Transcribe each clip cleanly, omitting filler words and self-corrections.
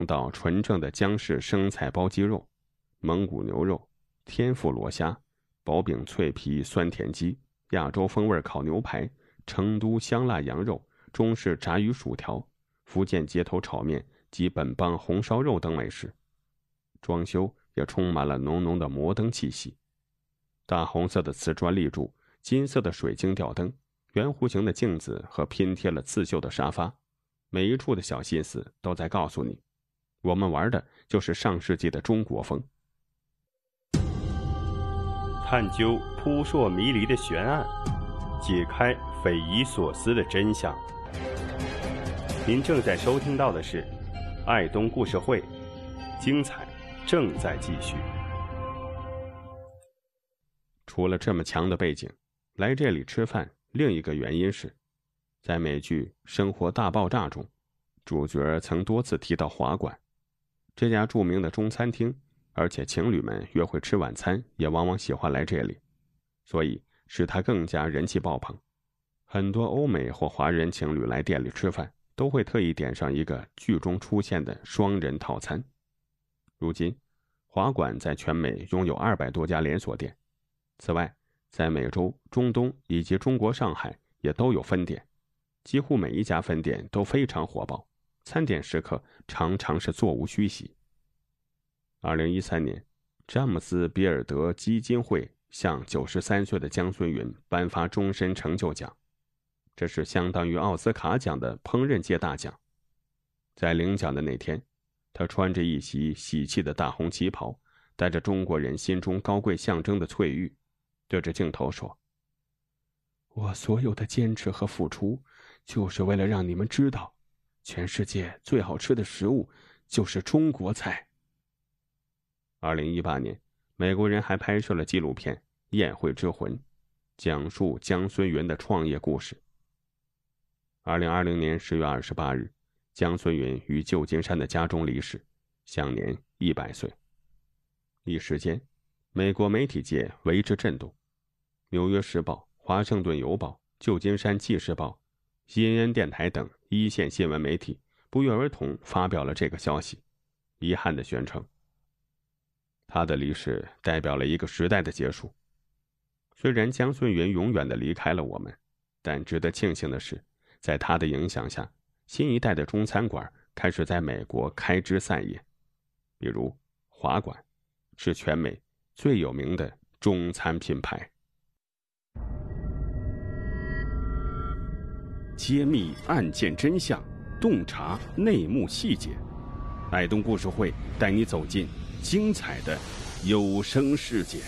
到纯正的江式生菜包鸡肉、蒙古牛肉、天妇罗虾、薄饼脆皮酸甜鸡、亚洲风味烤牛排、成都香辣羊肉、中式炸鱼薯条、福建街头炒面及本帮红烧肉等美食。装修也充满了浓浓的摩登气息，大红色的瓷砖立柱，金色的水晶吊灯，圆弧形的镜子和拼贴了刺绣的沙发，每一处的小心思都在告诉你，我们玩的就是上世纪的中国风。 探究扑朔迷离的悬案，解开匪夷所思的真相。您正在收听到的是爱东故事会，精彩正在继续。 除了这么强的背景，来这里吃饭另一个原因是，在美剧《生活大爆炸》中，主角曾多次提到华馆这家著名的中餐厅，而且情侣们约会吃晚餐也往往喜欢来这里，所以使它更加人气爆棚。很多欧美或华人情侣来店里吃饭，都会特意点上一个剧中出现的双人套餐。如今，华馆在全美拥有200多家连锁店，此外，在美洲、中东以及中国上海也都有分店，几乎每一家分店都非常火爆，餐点时刻常常是座无虚席。2013年，詹姆斯·比尔德基金会向93岁的姜孙云颁发终身成就奖，这是相当于奥斯卡奖的烹饪界大奖。在领奖的那天，他穿着一袭喜气的大红旗袍，带着中国人心中高贵象征的翠玉，对着镜头说：“我所有的坚持和付出，就是为了让你们知道，全世界最好吃的食物就是中国菜。”2018年，美国人还拍摄了纪录片《宴会之魂》，讲述姜孙云的创业故事。2020年10月28日，姜孙云于旧金山的家中离世，享年100岁。一时间，美国媒体界为之震动。《纽约时报》、《华盛顿邮报》、《旧金山纪事报》、CNN 电台等一线新闻媒体不约而同发表了这个消息，遗憾地宣称，他的离世代表了一个时代的结束。虽然姜孙云永远地离开了我们，但值得庆幸的是，在他的影响下，新一代的中餐馆开始在美国开枝散叶。比如华馆是全美最有名的中餐品牌。 揭秘案件真相，洞察内幕细节，爱东故事会带你走进精彩的有声世界。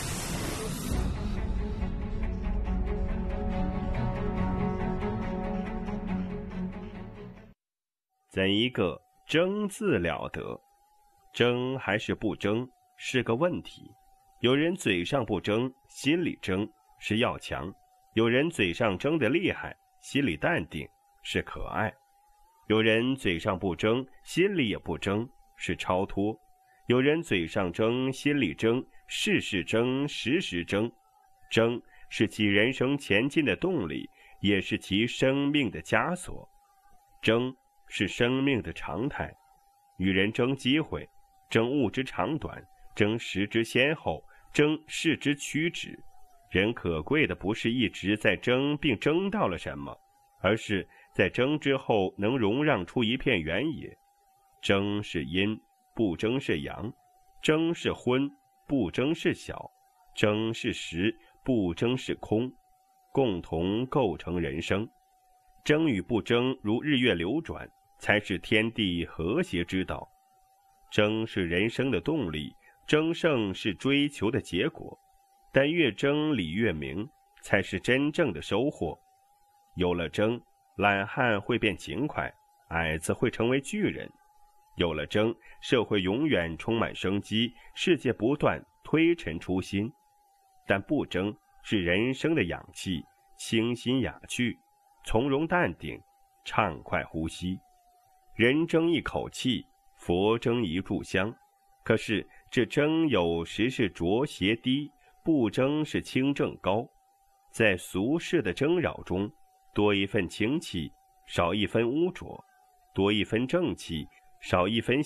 怎一个争字了得，争还是不争是个问题。有人嘴上不争，心里争是要强；有人嘴上争得厉害，心里淡定是可爱；有人嘴上不争，心里也不争是超脱；有人嘴上争，心里争，事事争，时时争。争是其人生前进的动力，也是其生命的枷锁。争是生命的常态，与人争机会，争物之长短，争时之先后，争事之曲直。人可贵的不是一直在争并争到了什么，而是在争之后能容让出一片原野。争是阴，不争是阳；争是昏，不争是晓；争是实，不争是空，共同构成人生。争与不争如日月流转，才是天地和谐之道。争是人生的动力，争胜是追求的结果，但越争理越明，才是真正的收获。有了争，懒汉会变勤快，矮子会成为巨人；有了争，社会永远充满生机，世界不断推陈出新。但不争是人生的氧气，清新雅趣，从容淡定，畅快呼吸。人争一口气，佛争一炷香。可是这争有时是浊邪低，不争是清正高。在俗世的争扰中，多一份清气，少一分污浊；多一分正气， 少一分